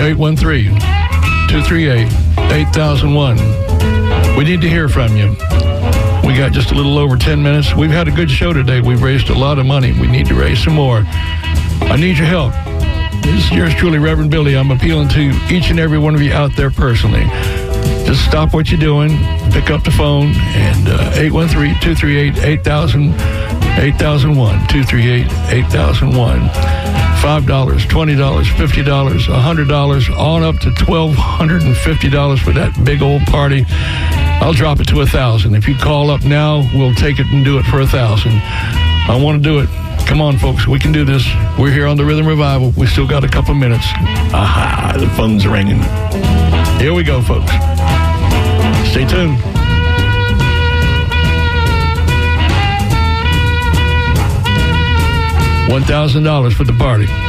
813-238-8001. We need to hear from you. We got just a little over 10 minutes. We've had a good show today. We've raised a lot of money. We need to raise some more. I need your help. This is yours truly, Reverend Billy. I'm appealing to each and every one of you out there personally. Just stop what you're doing, pick up the phone, and 813-238-8001, 238-8001. $5, $20, $50, $100, on up to $1,250 for that big old party. I'll drop it to $1,000. If you call up now, we'll take it and do it for $1,000. I want to do it. Come on, folks. We can do this. We're here on the Rhythm Revival. We still got a couple minutes. Aha, the phone's ringing. Here we go, folks. Stay tuned. $1,000 for the party.